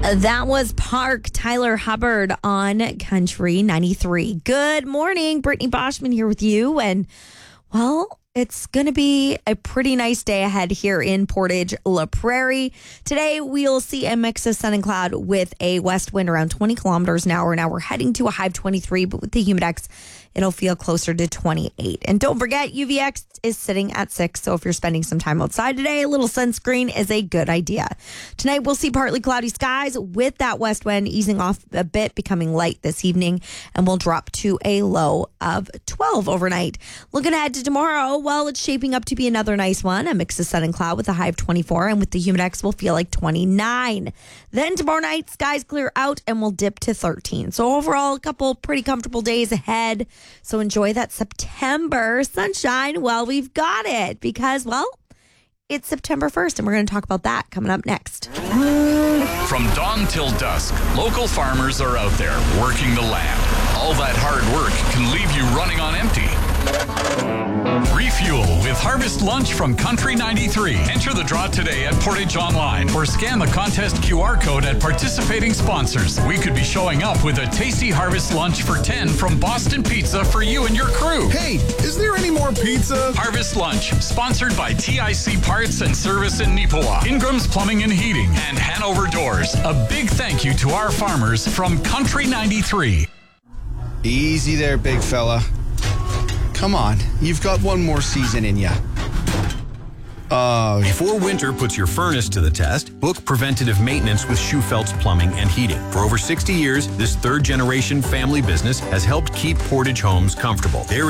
That was Park Tyler Hubbard on Country 93. Good morning. Brittany Boschman here with you. And, well, it's going to be a pretty nice day ahead here in Portage La Prairie. Today, we'll see a mix of sun and cloud with a west wind around 20 kilometers an hour. Now we're heading to a high of 23, but with the humidex, it'll feel closer to 28. And don't forget, UVX is sitting at 6. So if you're spending some time outside today, a little sunscreen is a good idea. Tonight, we'll see partly cloudy skies with that west wind easing off a bit, becoming light this evening, and we'll drop to a low of 12 overnight. Looking ahead to tomorrow, well, it's shaping up to be another nice one, a mix of sun and cloud with a high of 24, and with the humidex, we'll feel like 29. Then tomorrow night, skies clear out and we'll dip to 13. So overall, a couple pretty comfortable days ahead. So enjoy that September sunshine while we've got it, because, well, it's September 1st, and we're going to talk about that coming up next. From dawn till dusk, local farmers are out there working the land. All that hard work can leave you running on empty. Refuel with Harvest Lunch from Country 93. Enter the draw today at Portage Online or scan the contest QR code at participating sponsors. We could be showing up with a tasty Harvest Lunch for 10 from Boston Pizza for you and your crew. Hey, is there any more pizza? Harvest Lunch, sponsored by TIC Parts and Service in Neepawa, Ingram's Plumbing and Heating, and Hanover Doors. A big thank you to our farmers from Country 93. Easy there, big fella. Come on, you've got one more season in ya. Before winter puts your furnace to the test, book preventative maintenance with Schufelt's Plumbing and Heating. For over 60 years, this third-generation family business has helped keep Portage homes comfortable. They're